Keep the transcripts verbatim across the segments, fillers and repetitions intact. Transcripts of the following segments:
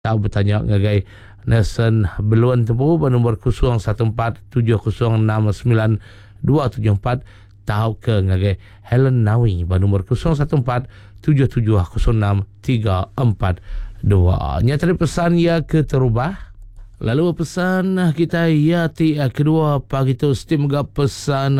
tahu bertanya ngagai Nelson Beluan tempu bernombor kosong satu empat tujuh kosong enam sembilan dua tujuh empat tahu ke ngagai Helen Nawi bernombor kosong satu empat tujuh tujuh kosong enam tiga empat dua. Nyata pesan ya ke terubah. Lalu pesan kita ya ti kedua pagi tu semoga pesan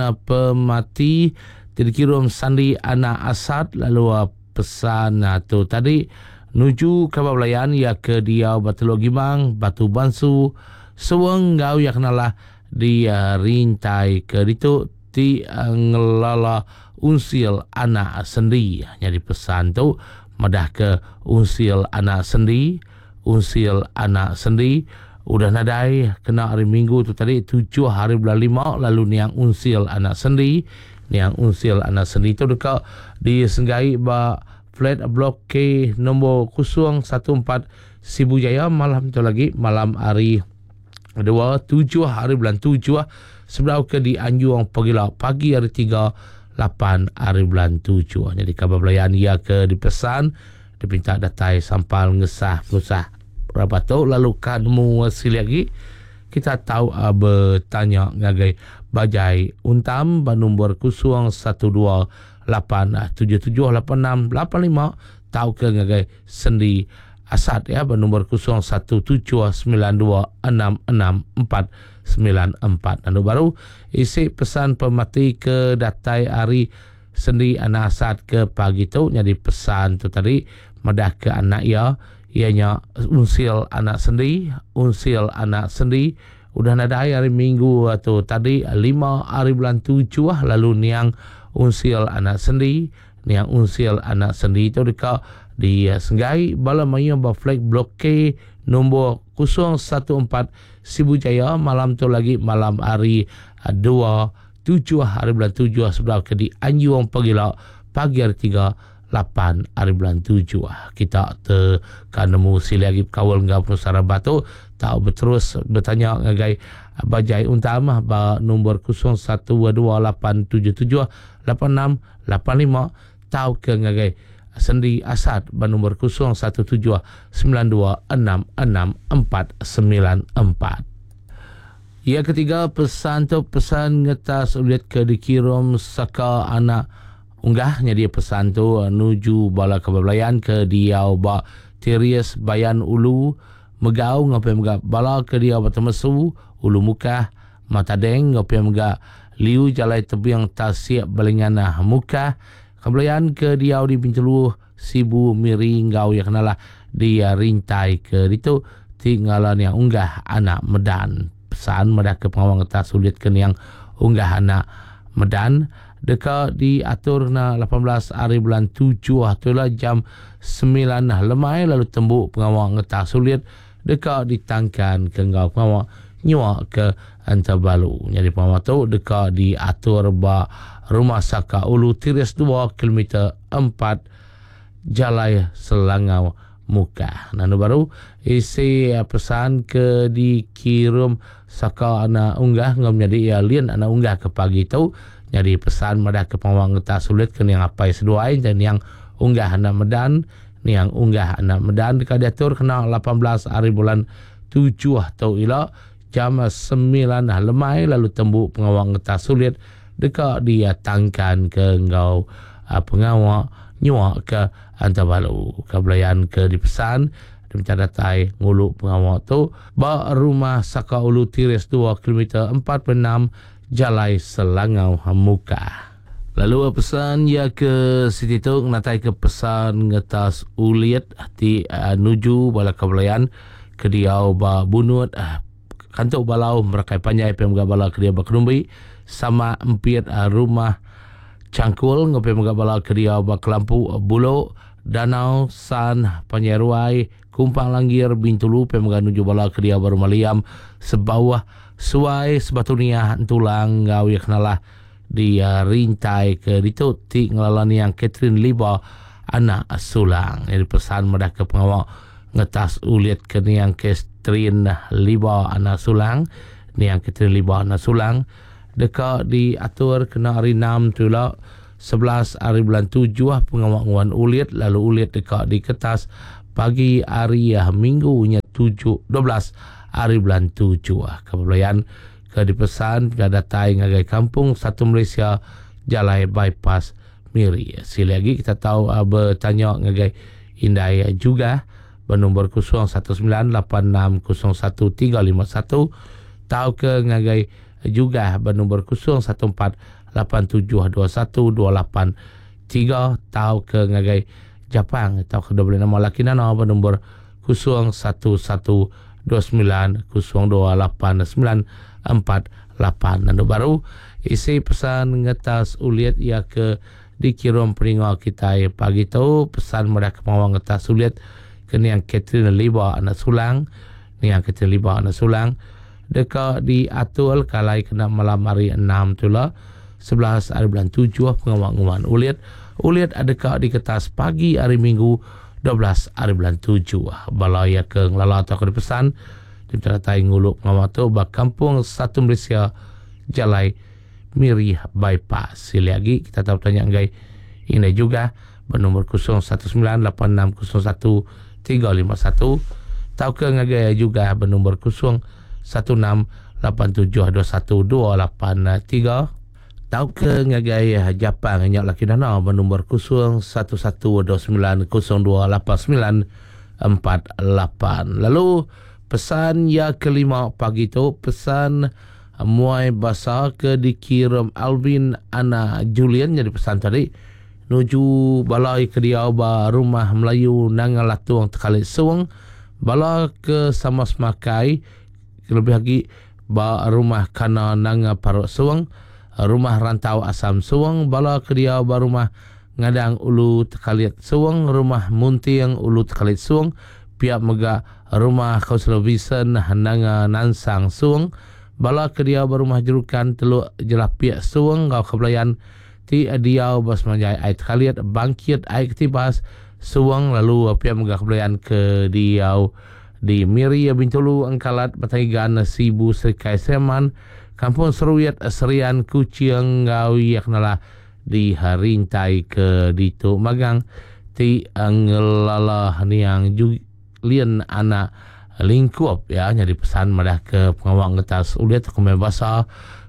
pemati dikirim Sandi Anak Asad. Lalu pesan tu tadi nuju Kabablayan ya ke dia Batu Logimang, Batu Bansu, Seweng gau ya kenalah dia rintai ke itu ti ngelala unsil anak sendi. Jadi pesan tu madah ke unsil anak sendi, unsil anak sendi. Udah nadai kena hari Minggu tu tadi tujuh hari bulan lima. Lalu niang unsil anak sendi, niang unsil anak sendi tu dekat di Senggai ba flat blok K nombor kosong satu empat Sibu Jaya. Malam tu lagi malam hari dua tujuh hari bulan tujuh sebelah ke di Anjuang Pagila pagi hari tiga lapan hari bulan tujuh. Jadi kabar belayan ia ke dipesan dipinta datai sampal ngesah ngesah berapa tu. Lalu kamu masih lagi kita tahu uh, bertanya ngagai bajai untam bernombor kosong satu dua lapan tujuh tujuh lapan enam lapan lima tahu ke ngagai sendi Asad ya bernombor kosong satu tujuh sembilan dua enam enam empat sembilan empat. Dan baru isi pesan pemati ke datai hari sendi anak Asad ke pagi tu. Jadi pesan tu tadi madah ke anak ya ianya unsil anak sendi, unsil anak sendi. Udah nadai hari Minggu atau tadi lima hari bulan tujuh. Lalu niang unsil anak sendi, niang unsil anak sendi itu dekat di Senggai Bala Mayu Baflek Blok K nombor kosong satu empat Sibu Jaya. Malam tu lagi malam hari dua tujuh hari bulan tujuh sebelah ke di Anjuang Pagila pagi hari tiga lapan hari bulan tujuh. Kita tekan nemu sila lagi kawal ngau penusara batu tahu berterus bertanya ngagai bajai utama ba nombor kosong satu dua lapan tujuh tujuh lapan enam lapan lima tahu ke ngagai sendi Asad ba nombor kosong satu tujuh sembilan dua enam enam empat sembilan empat. Ya ketiga pesan tu pesan ngetas ulit ke dikirim saka anak unggahnya dia pesan tu nuju bala Kabablayan ke dia ba Tirias Bayan Ulu Megau ngapai mega bala ke dia ba Temesu Ulu Mukah Matadeng ngapai mega Liu Jalai Tebiang Tasiap Balingana Mukah Kabablayan ke dia di Bintulu Sibu Miri ngau ya kenalah dia rintai ke itu tinggalan yang unggah anak Medan. Pesan madah ke pengawang atas sulit ke yang unggah anak Medan dekat diatur na lapan belas hari bulan tujuh itulah jam sembilan lemai. Lalu tembuk pengawang ngetah sulit dekat ditangkan ke ngau pengawang nyua ke Antabalu. Jadi pengawang tu dekat diatur ba Rumah Saka Ulu Tiris dua kilometer empat Jalai Selangau Muka. Nanu baru isi pesan ke dikirim Saka anak unggah ngam jadi ya lian anak unggah ke pagi tu. Jadi pesan madah ke pengawang ngetah sulit ke yang apa seduai dan yang unggah anak Medan, ni yang unggah anak Medan dekat diatur kena lapan belas hari bulan tujuh atau ila jam sembilan lemai. Lalu tembuk pengawang ngetah sulit dekat dia tangkan ke ngau uh, pengawang nyua ke Antabalu. Kabelayan ke dipesan minta datai ngulu pengawang tu ba Rumah Saka Ulu Tiris dua kilometer empat puluh enam Jalai Selangau Muka. Lalu pesan ya ke Siti tu natai ke pesan ngetas uliat di uh, nuju bala Kabelayan ke diau ba bunut uh, kantuk balau merakai panjai pemga bala ke dia ba Kedumbi sama empit uh, Rumah Cangkul ngopi mga bala ke dia ba Kelampu uh, Bulo Danau San Panyeruai Kumpang Langgir Bintulu pemga nuju bala ke dia ba Rumah Liam sebawah Suai Sebatunia tulang ngau ya kenalah dia rintai ke ditu ti ngelalani yang Catherine Liba anak sulang. Jadi pesan madah ke pengawal ngetas ulit ke ni yang Catherine Liba anak sulang, ni yang Catherine Liba anak sulang dekat diatur kena hari enam tu lah sebelas hari bulan tujuh pengawal nguan ulit. Lalu ulit dekat di kertas pagi hari uh, minggunya tujuh dua belas hari bulan tujuh. Uh, Kebelayan ke dipesan ke datai ngagai kampung satu Malaysia Jalai Bypass Miri. Sila lagi kita tahu uh, bertanya ngagai Indai juga bernombor kosong satu sembilan lapan enam kosong satu tiga lima satu. Tahu ke ngagai juga bernombor kosong satu empat lapan tujuh dua satu dua lapan tiga. Tahu ke ngagai Jepang, tahu ke dua belas nama laki nana bernombor kosong satu satu dua sembilan kosong dua lapan sembilan empat lapan. Nando baru isi pesan ngetas uliat ya ke dikirim peringau kita ya pagi tu pesan mereka mau ngetas uliat ke ni yang Catherine Liba anak sulang, ni yang Catherine Liba anak sulang dekat di atul kalai kena malam hari enam tu lah sebelas hari bulan tujuh pengawang-pengawang uliat uliat adakah di kertas pagi hari minggu dua belas hari bulan tujuh. Balaya ke ngelala atau ke pesan di teratai nguluk pengawang tu bak kampung satu Malaysia Jalai Miri Bypass. Sila lagi kita tahu tanya ngai ini juga bernombor kosong satu sembilan lapan enam kosong satu tiga lima satu. Tahu ke ngai juga bernombor kosong satu enam lapan tujuh dua satu dua lapan tiga. Tahu ke ngai Jepang nyak laki dana bernombor kosong satu satu dua sembilan kosong dua lapan sembilan empat lapan. Lalu pesan ya kelima pagi tu pesan muai bahasa ke dikirim Alvin Ana Julian. Jadi pesan tadi nuju balai ke dia ba rumah Melayu Nangal Latuang Tekalit Suang bala ke sama semakai lebih lagi ba rumah Kana Nanga Parok Suang rumah rantau Asam Suang bala ke dia ba rumah Ngadang Ulu Tekalit Suang rumah Muntiang Ulu Tekalit Suang pihak mega rumah Kausel Vision Nanga Nansang Suang bala ke dia berumah Jerukan Teluk Jelapia Suang kau kebelayan ti diau bas manjai ait kaliat bangkit ait ketibas Suang lalu pihak mega kebelayan ke diau di Miri Bintulu Angkalat Bataigan Sibu Serikai Seman Kampung Seruyat Serian Kuciang Ngawi yaknala di Harintai ke Ditu Magang ti angelala niang Julian anak lingkup ya jadi pesan madah ke pengawang ngetas uliat ke bahasa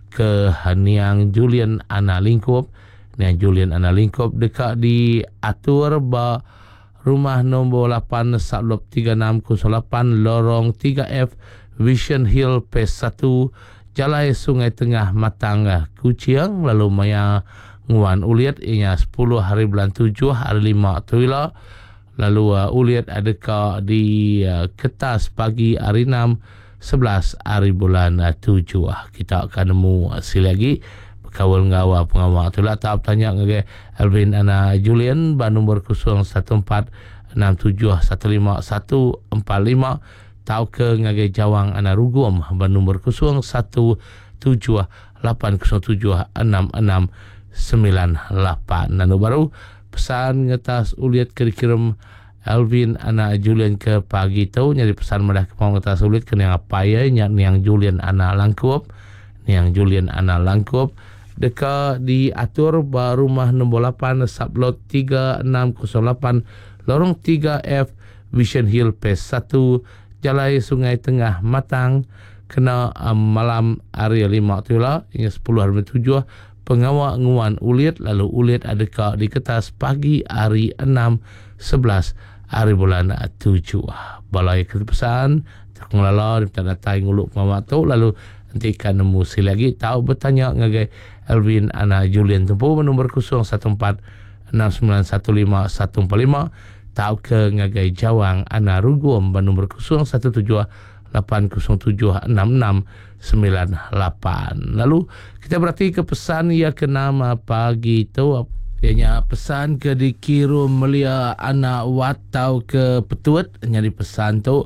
ke niang Julian anak lingkup niang Julian anak lingkup dekat di atur ba rumah nombor lapan Sablop tiga enam kosong lapan lorong tiga F Vision Hill Phase satu Jalai Sungai Tengah Matang Kuciang. Lalu maya nguan uliat inya sepuluh hari bulan tujuh hari lima tuila. Lalu uh, uliat adakah di uh, kertas pagi hari enam sebelas hari bulan uh, tujuh. Kita akan nemu uh, sila lagi kawal ngawa pengawal tu lah tahap tanya ngage Alvin Ana Julian ba nombor kosong satu empat enam tujuh satu lima satu empat lima. Tahu ke ngage Jawang Ana Rugum ba nombor kosong satu tujuh lapan kosong tujuh enam enam sembilan lapan. Nanu baru pesan ngetas uliat ke dikirim Alvin Ana Julian ke pagi tu nyari pesan madah ke mau ngetas uliat ke yang apa ya nyak niang Julian Ana Langkup niang Julian Ana Langkup dekat di atur ba rumah nombor lapan Sablot tiga enam kosong lapan lorong tiga F Vision Hill Phase satu Jalai Sungai Tengah Matang kena um, malam hari lima tu lah hingga sepuluh hari tujuh pengawal nguan uliat. Lalu uliat adakah di kertas pagi hari enam sebelas hari bulan tujuh. Balai kepesan terkenal di tanah tai nguluk pengawal tu. Lalu nanti kan nemu lagi tahu bertanya ngagai Alvin Ana Julian tempuh nombor kosong satu empat enam sembilan satu lima satu empat lima. Tahu ke ngagai Jawang Ana Rugum nombor kosong satu tujuh lapan kosong tujuh enam enam sembilan lapan. Lalu kita berarti ke pesan ya ke nama pagi tu ianya pesan ke dikirim melia anak watau ke Petuat nyari pesan tu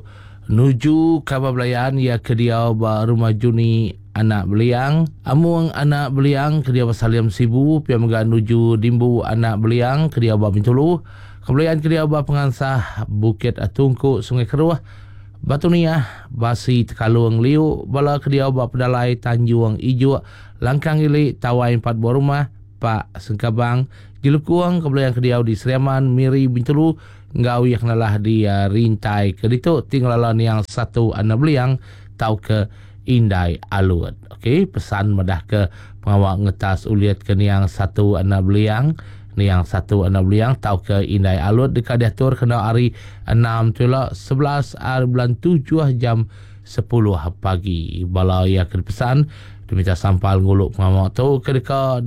nuju kabablayan ya ke dia ba rumah Juni anak beliang amuang anak beliang ke dia Basaliam Sibu pia mega nuju Dimbu anak beliang ke dia ba Bintulu kebelayan ke dia ba Pengansah Bukit Atungku Sungai Keruah Batu Niah Basi Tekalung Liu bala ke dia ba Pedalai Tanjung Ijo Langkang Ili Tawai empat buah rumah Pak Sengkabang Jilukuang kebelayan kediau di Seriaman Miri Bintulu ngau yang nalah di uh, Rintai kedito tinggalan yang satu anak beliang tau ke Indai Alut. Okey, pesan medah ke pengawak ngetas uliat ke yang satu anak beliang ni yang satu anak beliang tau ke Indai Alut dekat diatur kena hari enam tula sebelas hari bulan tujuh jam sepuluh pagi. Bala ia ke pesan diminta sampal nguluk pengawak tu ketika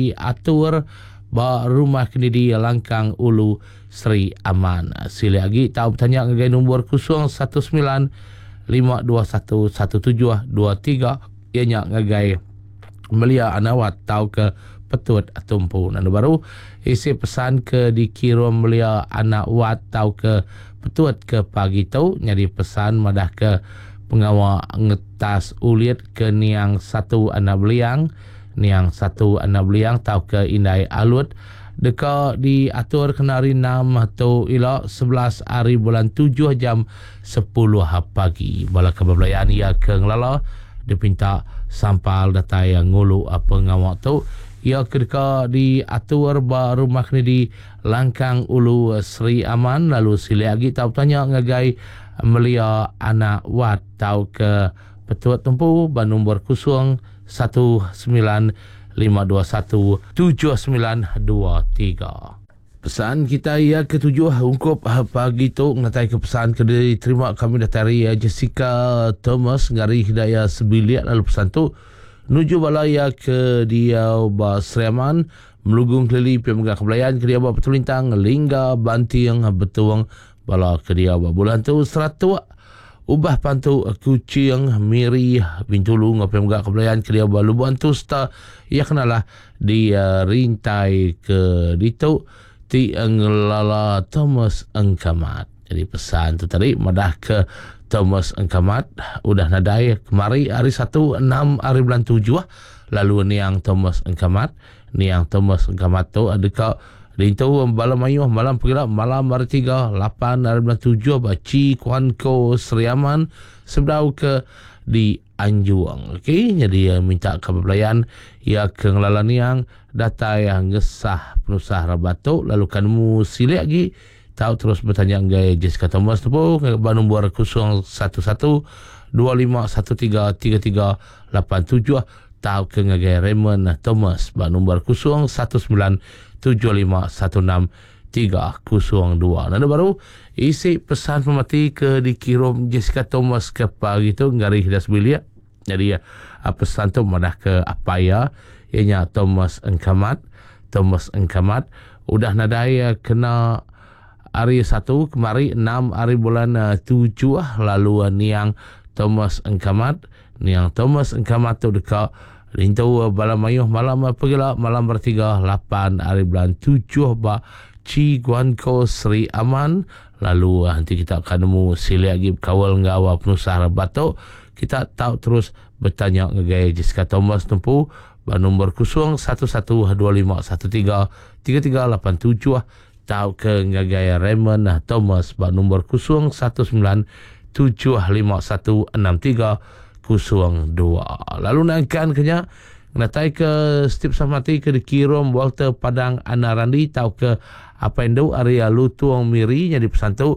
diatur ba rumah kini di Langkang Ulu Sri Aman. Sila lagi tahu bertanya ngai nombor kosong satu sembilan lima dua satu satu tujuh dua tiga ianya ngai Melia Anawat tahu ke Petut Tumpu. Nanu baru isi pesan ke dikirim Melia Anawat tahu ke Petut ke pagi tu nyari pesan madah ke pengawal ngetas ulit ke niang satu anak beliang niang satu anak beliang tahu ke Indai Alut dekat diatur kena hari enam atau ila sebelas hari bulan tujuh jam sepuluh pagi. Bala kebelayan ia ke ngelala dipinta sampal data yang ngulu apa ngawak tu ia ketika diatur ba rumah ni di Langkang Ulu Sri Aman. Lalu sila lagi tahu tanya ngagai Melia anak wat tahu ke Petut Tumpu ba nombor kosong satu sembilan lima dua satu tujuh sembilan dua tiga. Pesan kita ia ketujuh ungkup pagi tu ngatai ke pesan ke diterima kami datari Jessica Thomas ngari hidayah sebiliat. Lalu pesan tu nuju balaya ke dia ba Seriaman melugung kelili pemegah kebelayan ke dia ba Petulintang Lingga Bantiang Betuang bala ke dia ba bulan tu seratus ubah pantu Kucing Miri Bintulu ngapai megak kebelayan ke dia ba Lubuan tu sta ia kenalah di uh, Rintai ke ditu ti Engelala Thomas Engkamat. Jadi pesan tu tadi madah ke Thomas Engkamat udah nadai kemari hari satu enam hari bulan tujuh. Lalu ni yang Thomas Engkamat ni yang Thomas Engkamat tu ada ke Rintu malam ayuh malam pergerak malam hari tiga lapan hari bulan tujuh baci Kuanko Seriaman sebedau ke di Anjuang. Okey, jadi uh, minta kebelayan ia ke ngelalan yang data yang ngesah penusah rabatuk. Lalu kanmu silih lagi tahu terus bertanya ngai Jessica Thomas tu pun ba nombor kosong satu satu dua lima satu tiga tiga tiga lapan tujuh tahu ke ngai Raymond Thomas ba nombor kosong satu sembilan tujuh lima satu enam tiga kosong dua. Nada baru isi pesan pemati ke dikirim Jessica Thomas ke pagi tu ngari hidas bilia. Jadi ya pesan tu madah ke apa ya ianya Thomas Engkamat. Thomas Engkamat udah nadai kena hari satu kemari enam hari bulan tujuh. Lalu niang Thomas Engkamat niang Thomas Engkamat tu dekat Rintu malam ayuh malam pergilah malam bertiga lapan hari bulan tujuh ba Ci Guanko Sri Aman. Lalu nanti kita akan nemu sila lagi kawal ngawa penusah batuk. Kita tahu terus bertanya ngegaya Jessica Thomas Tumpu ba nombor kosong satu satu dua lima satu tiga tiga tiga lapan tujuh tahu ke ngegaya Raymond Thomas ba nombor kosong satu sembilan tujuh lima satu enam tiga kosong dua. Lalu nangkan kenya natai ke Steve Samati ke dikirim Walter Padang Anarandi tahu ke apa yang area Lutuang Miri jadi pesan tu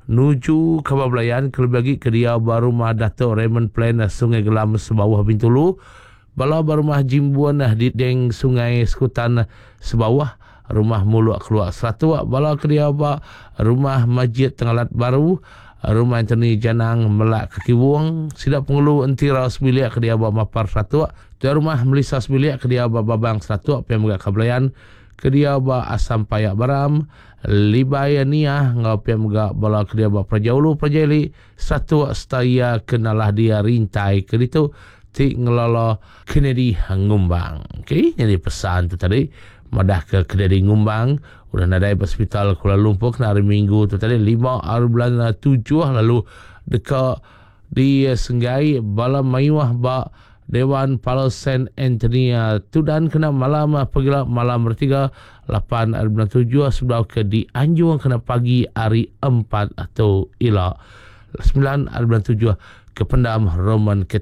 nuju kebablayan kelebagi ke dia baru rumah Dato' Raymond Plan Sungai Gelam sebawah Bintulu bala baru rumah Jimbuan di deng Sungai Sekutan sebawah rumah Muluk keluar seratus bala ke dia rumah Masjid Tengalat Baru rumah Anthony Janang Melak Kaki Wong Sidak Pengulu Entira Sembilik ke dia Mapar seratus tu rumah Melisa Sembilik ke dia Babang seratus pemegak kabelayan ke dia Asam Payak Baram Libaya Niah ngau pemegak bala ke dia Prajaulu Prajali satu staya kenalah dia Rintai ke ditu ti ngelala Kennedy Ngumbang. Okey, jadi pesan tu tadi madah ke Kennedy Ngumbang udah nadai hospital Kuala Lumpur kena hari Minggu tu tadi lima hari bulan tujuh. Lalu dekat di Senggai bala mayuah ba Dewan Palau Saint Anthony Tudan kena malam pergilah malam bertiga lapan hari bulan tujuh sebelum ke di Anjung kena pagi hari empat atau ila sembilan hari bulan tujuh ke Pendam Roman Catholic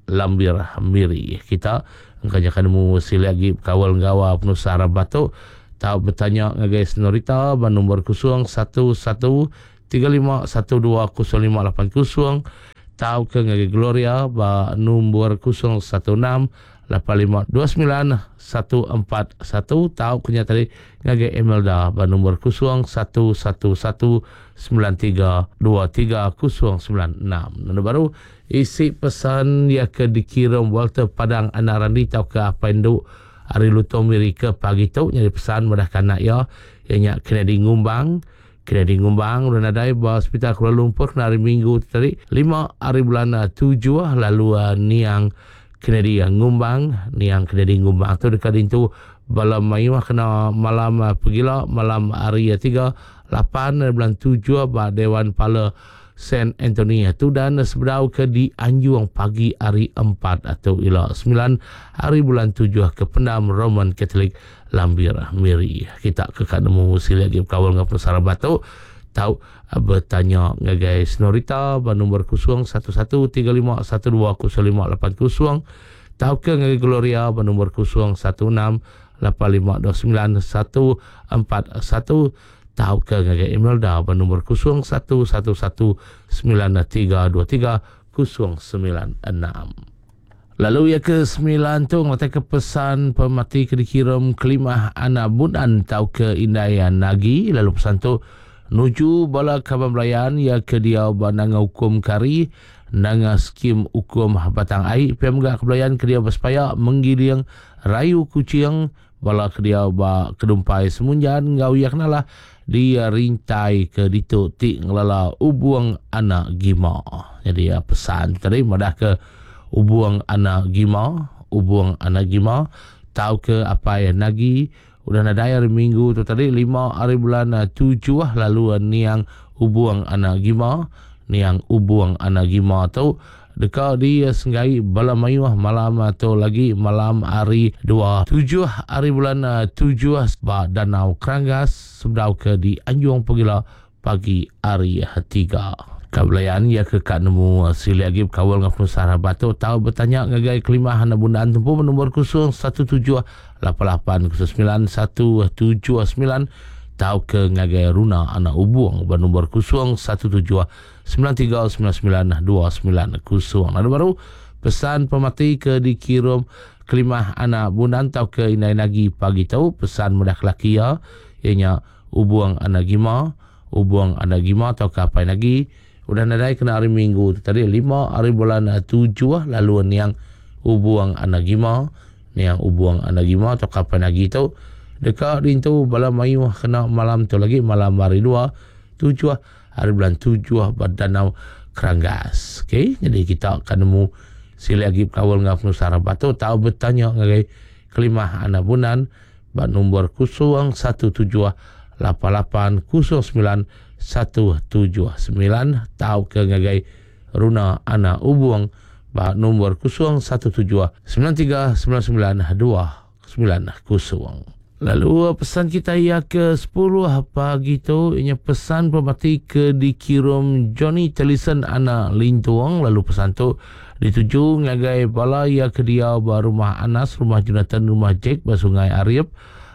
Lambir Miri. Kita kanyakan mu sila lagi kawal gawa penuh sarap batuk. Tahu bertanya ngagai senorita ba nombor kosong satu satu tiga lima satu dua kosong lima lapan kosong. Tahu ke ngagai Gloria ba nombor kosong satu enam lapan lima dua sembilan satu empat satu. Tahu kenya tadi ngagai Emelda ba nombor kosong satu satu satu sembilan tiga dua tiga kosong sembilan enam. Dan baru isi pesan ya ke dikirim Walter Padang Anarandi tau ke apa induk hari lutomiri ke pagi tu nyari pesan mudah kanak ya ianya kena di ngumbang kena di ngumbang dan ada ba hospital Kuala Lumpur kena hari minggu tadi lima hari bulan tujuh lalu uh, niang kena di ngumbang niang kena di ngumbang tu dekat itu malam mayu kena malam uh, pegila malam hari tiga lapan bulan tujuh ba Dewan Pala Saint Anthony itu dan seberau ke di Anjung pagi hari empat atau ila sembilan hari bulan tujuh ke Pendam Roman Catholic Lambir Miri. Kita ke kanemu sila lagi kawal ngap Sarah Batu tahu bertanya ngagai Norita ba nombor kosong satu satu tiga lima satu dua kosong lima lapan kosong. Tahu ke ngagai Gloria ba nombor kosong satu enam lapan lima dua sembilan satu empat satu. Tahu ke ngagai Imelda ba nombor kosong satu satu satu sembilan tiga dua tiga kosong sembilan enam. Lalu ya ke sembilan tu ngata ke pesan pemati ke dikirim kelima anak budan tahu ke Indayan Nagi. Lalu pesan tu nuju bala kaban belayan ya ke dia ba nanga hukum kari nanga skim hukum batang ai pemga kebelayan ke dia berspaya menggiling rayu kucing bala ke dia ba kedumpai semunjan ngau yak nalah dia rintai ke ditu ti ngelala ubuang anak gima. Jadi ya pesan tadi madah ke ubuang anak gima, ubuang anak gima tahu ke apa ya nagi udah ada hari minggu tu tadi lima hari bulan tujuh lalu niang ubuang anak gima, niang ubuang anak gima tu dekat dia senggai bala mayuah malam atau lagi malam hari dua tujuh hari bulan tujuh ba Danau Keranggas sebdau ke di Anjung Pegila pagi hari tiga. Kabelayan ya ke kat nemu sila lagi kawal ngapun Sarah Batu tahu bertanya ngagai kelima anak bundaan tempuh nombor kosong satu tujuh lapan lapan kosong sembilan satu tujuh sembilan. Tahu ke ngagai Runa anak ubuang ba nombor kosong satu tujuh sembilan tiga sembilan sembilan dua sembilan kosong. Ada baru pesan pemati ke dikirim kelima anak bundaan tahu ke Inai Nagi pagi tahu pesan mudah kelaki ya ianya ubuang anak gima, ubuang anak gima tahu ke apa lagi udah nadai kena hari minggu tadi lima hari bulan tujuh lalu niang ubuang anak gima, niang ubuang anak gima tahu ke apa lagi tahu dekat itu bala mayu kena malam tu lagi malam hari dua tujuh hari bulan tujuh Danau Keranggas. Okey, jadi kita akan nemu sila lagi kawal ngap Nusara Batu tahu bertanya ngagai kelima anak bunan ba nombor kosong satu tujuh lapan lapan kosong sembilan satu tujuh sembilan. Tahu ke ngagai Runa anak ubuang ba nombor kosong satu tujuh sembilan tiga sembilan sembilan dua sembilan kosong. Lalu pesan kita ya ke sepuluh pagi tu ianya pesan pemati ke dikirim Johnny Telison anak Lintuang. Lalu pesan tu dituju ngagai bala ya ke dia ba rumah Anas, rumah Jonathan, rumah Jack ba Sungai Arif,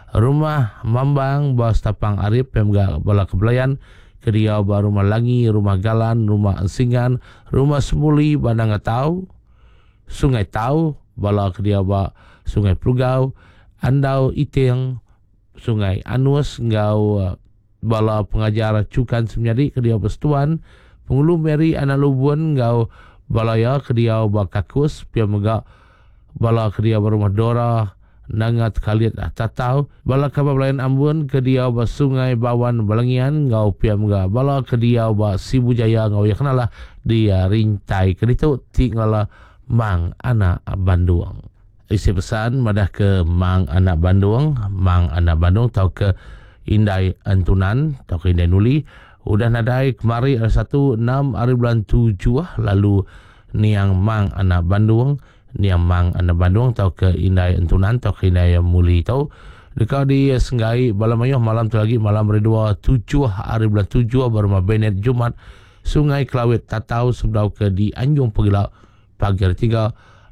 rumah Mambang ba Stapang Arif pemga bala kebelayan ke dia ba rumah Langi, rumah Galan, rumah Ensingan, rumah Semuli ba Nangatau, Sungai Tau bala ke dia ba Sungai Plugau, Andau Iteng, Sungai Anus ngau uh, bala pengajar Cukan Semnyadi ke dia Bestuan, Pengulu Meri anak Lubuan ngau balaya ke dia Bakakus pia mega bala ke dia Rumah Dora Nangat Kaliat Tatau, bala kabar belayan Ambon ke dia ba Sungai Bawan Balangian ngau pia mega bala ke dia ba Sibu Jaya ngau ya kenalah dia rintai ke ditu tinggal mang anak Bandung. Isi pesan madah ke Mang anak Bandung, Mang anak Bandung tahu ke Indai Antunan, tahu ke Indai Nuli. Udah nadai kemari ada satu enam hari bulan tujuh lalu niang Mang anak Bandung, niang Mang anak Bandung tahu ke Indai Antunan, tahu ke Indai Muli tahu. Dekat di Senggai Balamayuh malam tu lagi malam hari dua tujuh hari bulan tujuh baru Benet Jumat Sungai Kelawit Tatau sebdau ke di Anjung Pegila pagi hari tiga.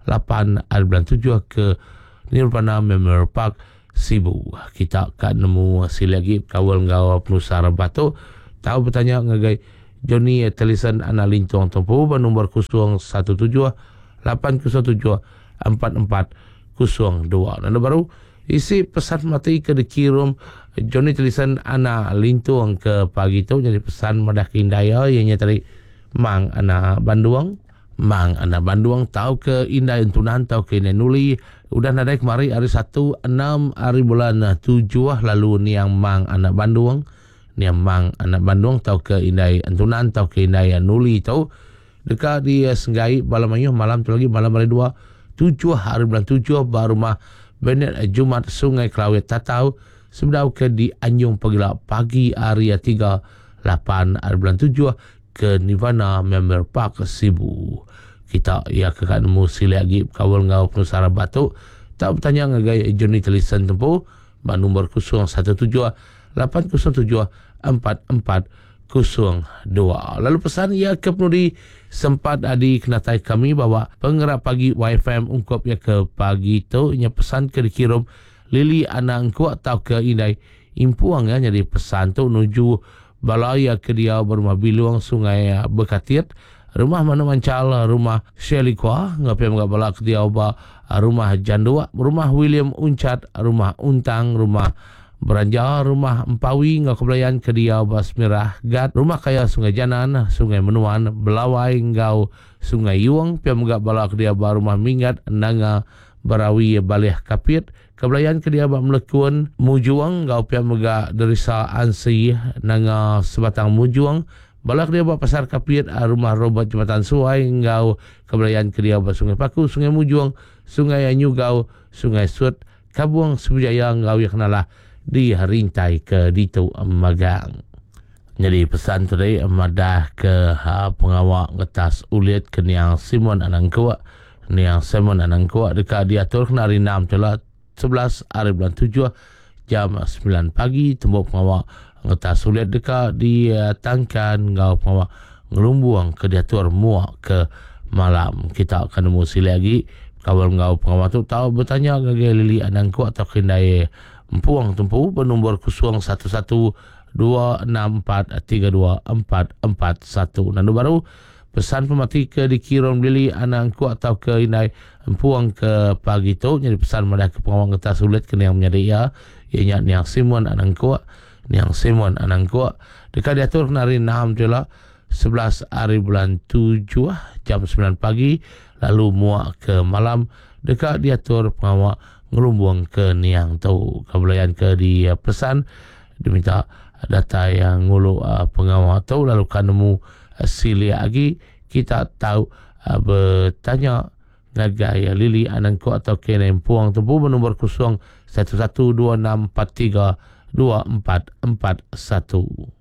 lapan bulan tujuh ke Nirvana Memorial Park Sibu. Kita akan nemu si lagi kawal ngau penusara batu. Tahu bertanya ngagai Johnny Telison ana lintong tempu nombor kosong satu tujuh lapan kosong tujuh empat empat kosong dua. Dan baru isi pesan mati ke dikirim Johnny Telison ana lintong ke pagi tu, jadi pesan madah kindaya ianya tadi mang ana Bandung. Mang anak Bandung tahu ke Indah Tunan tahu ke Indah Nuli udah nadai kemari hari satu enam hari bulan tujuh lalu ni yang mang anak Bandung ni yang mang anak Bandung tahu ke Indah Tunan tahu ke Indah Nuli tahu dekat di Senggai Balamayuh malam tu lagi malam hari dua tujuh hari bulan tujuh baru mah benet Jumat Sungai Kelawit tatau sebelum ke di Anyung Pagila pagi hari tiga lapan hari bulan tujuh ke Nirvana Memorial Park Sibu. Kita ya ke kan musi lagi kawal ngau penusara batu. Tak bertanya ngagai Johnny Telison tempu ban nombor kosong satu tujuh lapan kosong tujuh empat empat kosong dua. Lalu pesan ia ke penudi sempat adi kenatai kami bahawa pengerak pagi Y F M ungkap ya ke pagi tu nya pesan ke dikirim Lili anak engkau atau ke Indai impuang ya, jadi pesan tu menuju balaya ke dia berumah Biluang Sungai Bekatir, rumah mana Mancal, rumah Shelly Kwa ngapai enggak bala ke dia ba rumah Jandua, rumah William Uncat, rumah Untang, rumah Beranja, rumah Empawi enggak kebelayan ke dia ba Semirah Gat, rumah kaya Sungai Janan, Sungai Menuan, Belawai enggau Sungai Yuang, pia enggak bala ke dia ba rumah Mingat, Nanga Barawi Balih Kapit, kebelayan ke dia ba Melekuan Mujuang ngau pia mega derisa Ansi nanga Sebatang Mujuang, balak dia ba Pasar Kapit, rumah Robat Jembatan Suai ngau kebelayan ke dia ba Sungai Paku, Sungai Mujuang, Sungai Anyugau, Sungai Sut, Kabuang Sebujaya ngau ya kenalah di Rintai ke Ditu Magang. Jadi pesan tadi madah ke ha, pengawak ngetas ulit ke Niang Simon Anangkua, Niang Simon Anangkua dekat diatur kena hari enam telah sebelas hari bulan tujuh jam sembilan pagi tembok pengawak ngetas sulit dekat di uh, Tangkan ngau pengawak ngelumbuang ke diatur muak ke malam. Kita akan musi lagi kawal ngau pengawak tu tahu bertanya ngage Lili anangku atau kindai empuang tempu bernombor kosong satu satu dua enam empat tiga dua empat empat satu. Nandu baru pesan pemati ke dikirim Lili anangku atau ke indai empuang ke pagi tu, jadi pesan madah ke pengawang ngetas sulit ke yang menjadi ya ianya Niang Simon anangku, Niang Simon anangku dekat diatur kena hari enam jelah sebelas hari bulan tujuh jam sembilan pagi lalu muak ke malam dekat diatur pengawak ngelumbuang ke Niang tu. Kebelayan ke di uh, pesan diminta data yang ngulu uh, pengawak tu lalu kan nemu uh, sili lagi kita tahu uh, bertanya ngagaya Lili anangku atau kena empuang tempu bernombor kosong satu satu dua enam empat tiga dua empat empat satu.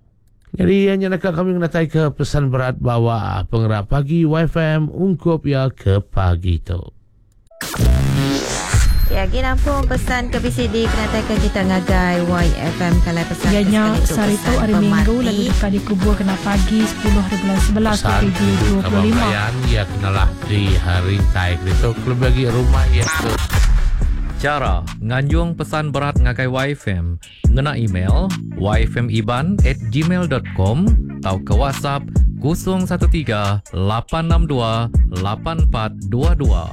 Jadi hanya nak kami menatai ke pesan berat bahawa pengerak pagi Y F M ungkup ya ke pagi tu. Ya, kita pun pesan ke P C D kenatai ke kita ngagai Y F M kalau pesan. Ianya Sarito hari Minggu lalu dekat dikubur kena pagi sepuluh hari bulan sebelas tujuh dua puluh lima. Ya kenalah di hari taik itu kalau bagi rumah ya tu. Cara nganjung pesan berat ngagai Y F M ngena email y f m iban at gmail dot com atau ke WhatsApp kosong satu tiga lapan enam dua lapan empat dua dua.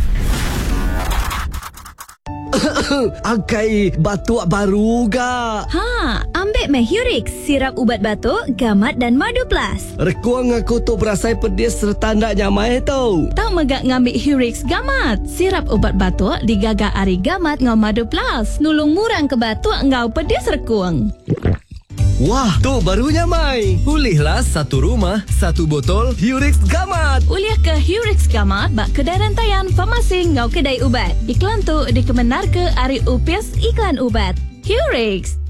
Angkai batuk baru ga? Ha, ambil Mahurix, sirap ubat batuk, gamat dan madu plus. Rekuang aku tu berasai pedis serta ndak nyamai tau. Tak megak ngambil Hurix gamat. Sirap ubat batuk digagak ari gamat ngau madu plus. Nulung murang ke batuk ngau pedis rekuang. Wah, tu barunya mai. Pulihlah satu rumah, satu botol Hurix Gamat. Uliah ke Hurix Gamat bak kedai rantaian farmasi ngau kedai ubat. Iklan tu dikemenar ke Ari Upis Iklan Ubat. Hurix.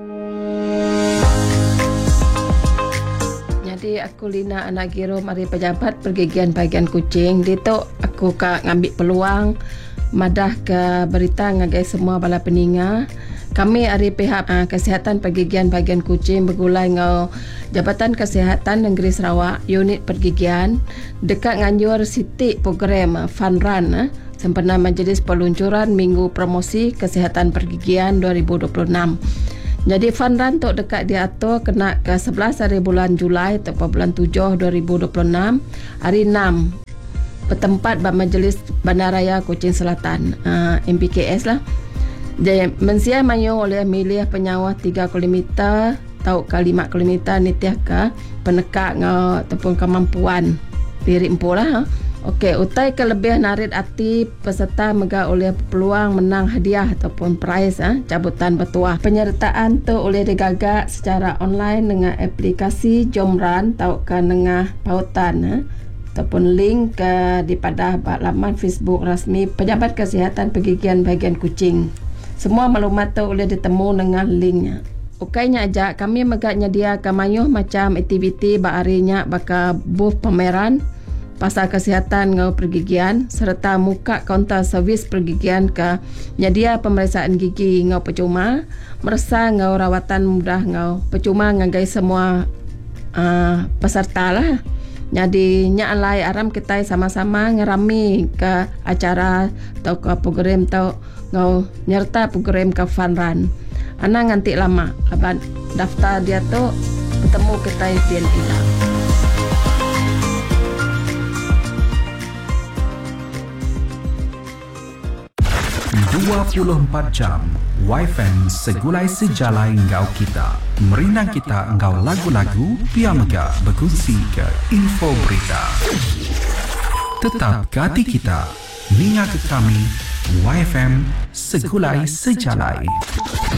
Jadi aku Lina anak Giro mari pejabat pergigian bagian kucing. Dia tu aku ka ngambil peluang madah ke berita ngagai semua bala peninga kami dari pihak uh, Kesihatan Pergigian Bahagian Kuching bergulai dengan Jabatan Kesihatan Negeri Sarawak unit pergigian dekat nganjur sitik program uh, fun run uh, sempena majlis peluncuran Minggu Promosi Kesihatan Pergigian dua ribu dua puluh enam. Jadi fun run tu dekat diatur kena ke sebelas hari bulan Julai atau bulan tujuh dua ribu dua puluh enam, hari enam bertempat pada Majlis Bandaraya Kuching Selatan, uh, M P K S lah. Jadi mensia mayung oleh milih penyawa tiga kilometer atau ke lima kilometer nitiah ke penekak ngau ataupun kemampuan diri empu lah. Okey, utai kelebihan narik hati peserta mega oleh peluang menang hadiah ataupun prize ah, cabutan bertuah. Penyertaan tu oleh digagak secara online dengan aplikasi Jomran atau ke nengah pautan ah, ataupun link ke di pada laman Facebook rasmi Pejabat Kesihatan Pergigian Bahagian Kuching. Semua maklumat tu boleh ditemu dengan linknya. Okeynya aja kami megak nyedia kamayuh macam aktiviti baharinya baka booth pameran pasal kesihatan ngau pergigian serta muka kaunter servis pergigian ke nyedia pemeriksaan gigi ngau percuma, merasa ngau rawatan mudah ngau percuma ngagai semua uh, peserta lah. Jadi nya alai aram kita sama-sama ngerami ke acara atau ke program atau ngau nyerta program ke fun run. Ana nganti lama laban daftar dia tu bertemu kita di N I lah. dua puluh empat jam Y F M segulai sejalai engkau kita. Merinang kita engkau lagu-lagu biar mega berkongsi ke info berita. Tetap ke hati kita. Ninga ke kami Y F M segulai sejalai.